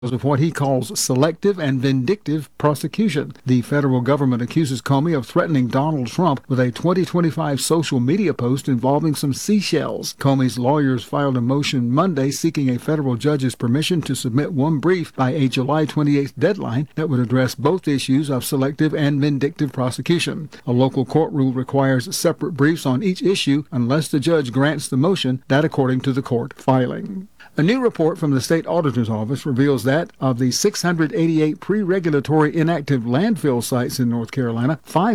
of what he calls selective and vindictive prosecution. The federal government accuses Comey of threatening Donald Trump with a 2025 social media post involving some seashells. Comey's lawyers filed a motion Monday seeking a federal judge's permission to submit one brief by a July 28th deadline that would address both issues of selective and vindictive prosecution. A local court rule requires separate briefs on each issue unless the judge grants the motion, that according to the court filing. A new report from the state auditor's office reveals that of the 688 pre-regulatory inactive landfill sites in North Carolina,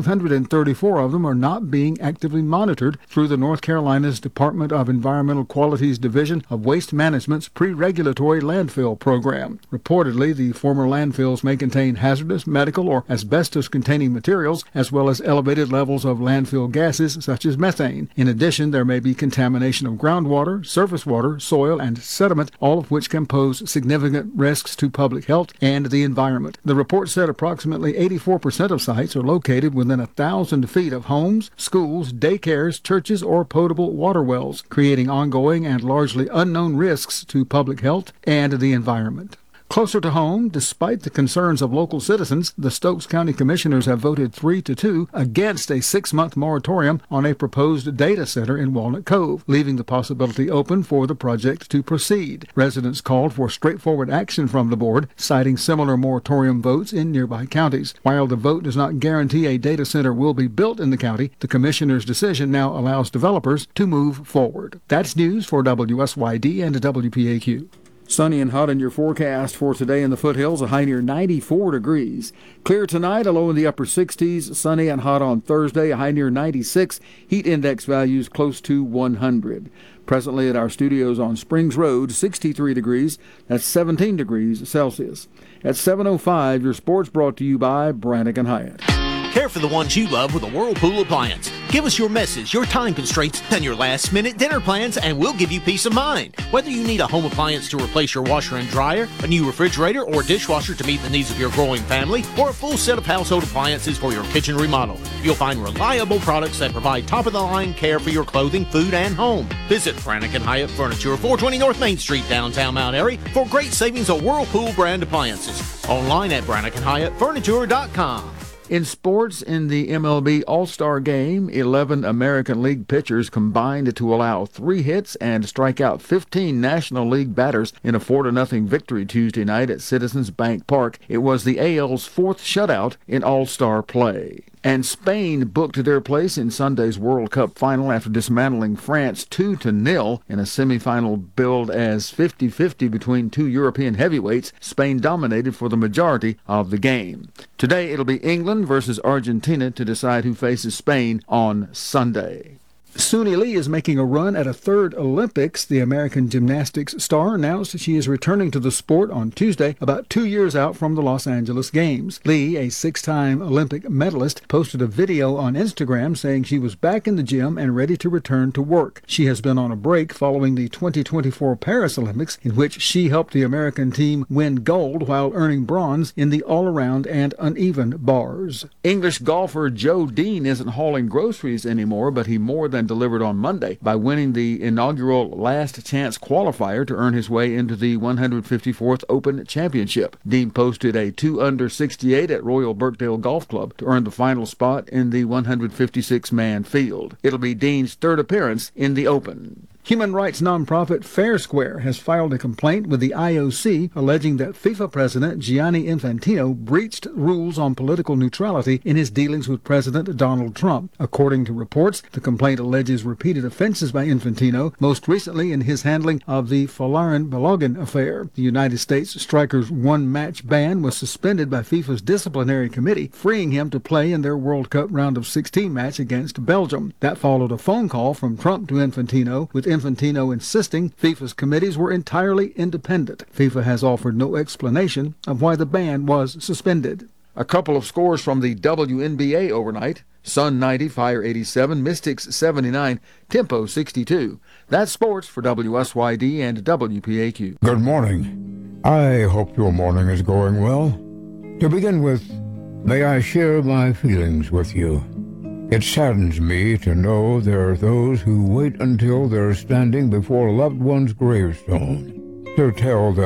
534 of them are not being actively monitored through the North Carolina's Department of Environmental Quality's Division of Waste Management's pre-regulatory landfill program. Reportedly, the former landfills may contain hazardous, medical, or asbestos-containing materials, as well as elevated levels of landfill gases such as methane. In addition, there may be contamination of groundwater, surface water, soil, and sediment, all of which can pose significant risks to public health and the environment. The report said approximately 84% of sites are located within 1,000 feet of homes, schools, daycares, churches, or potable water wells, creating ongoing and largely unknown risks to public health and the environment. Closer to home, despite the concerns of local citizens, the Stokes County Commissioners have voted 3-2 against a 6-month moratorium on a proposed data center in Walnut Cove, leaving the possibility open for the project to proceed. Residents called for straightforward action from the board, citing similar moratorium votes in nearby counties. While the vote does not guarantee a data center will be built in the county, the Commissioners' decision now allows developers to move forward. That's news for WSYD and WPAQ. Sunny and hot in your forecast for today in the foothills, a high near 94 degrees. Clear tonight, a low in the upper 60s. Sunny and hot on Thursday, a high near 96. Heat index values close to 100. Presently at our studios on Springs Road, 63 degrees. That's 17 degrees Celsius. At 7:05, your sports brought to you by Brannigan Hyatt. Care for the ones you love with a Whirlpool appliance. Give us your messes, your time constraints, and your last-minute dinner plans, and we'll give you peace of mind. Whether you need a home appliance to replace your washer and dryer, a new refrigerator or dishwasher to meet the needs of your growing family, or a full set of household appliances for your kitchen remodel, you'll find reliable products that provide top-of-the-line care for your clothing, food, and home. Visit Brannigan Hyatt Furniture, 420 North Main Street, downtown Mount Airy, for great savings on Whirlpool brand appliances. Online at BranniganHyattFurniture.com. In sports, in the MLB All-Star Game, 11 American League pitchers combined to allow 3 hits and strike out 15 National League batters in a 4-0 victory Tuesday night at Citizens Bank Park. It was the AL's 4th shutout in All-Star play. And Spain booked their place in Sunday's World Cup final after dismantling France 2-0 in a semifinal billed as 50-50 between two European heavyweights. Spain dominated for the majority of the game. Today it'll be England versus Argentina to decide who faces Spain on Sunday. Suni Lee is making a run at a 3rd Olympics. The American gymnastics star announced she is returning to the sport on Tuesday, about 2 years out from the Los Angeles Games. Lee, a 6-time Olympic medalist, posted a video on Instagram saying she was back in the gym and ready to return to work. She has been on a break following the 2024 Paris Olympics, in which she helped the American team win gold while earning bronze in the all-around and uneven bars. English golfer Joe Dean isn't hauling groceries anymore, but he more than delivered on Monday by winning the inaugural Last Chance qualifier to earn his way into the 154th Open Championship. Dean posted a 2-under 68 at Royal Birkdale Golf Club to earn the final spot in the 156-man field. It'll be Dean's 3rd appearance in the Open. Human rights nonprofit Fair Square has filed a complaint with the IOC alleging that FIFA President Gianni Infantino breached rules on political neutrality in his dealings with President Donald Trump. According to reports, the complaint alleges repeated offenses by Infantino, most recently in his handling of the Folarin Balogun affair. The United States striker's one-match ban was suspended by FIFA's disciplinary committee, freeing him to play in their World Cup round of 16 match against Belgium. That followed a phone call from Trump to Infantino, with Infantino insisting FIFA's committees were entirely independent. FIFA has offered no explanation of why the ban was suspended. A couple of scores from the WNBA overnight. Sun 90, Fire 87, Mystics 79, Tempo 62. That's sports for WSYD and WPAQ. Good morning. I hope your morning is going well. To begin with, may I share my feelings with you. It saddens me to know there are those who wait until they're standing before a loved one's gravestone to tell them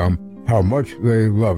how much they love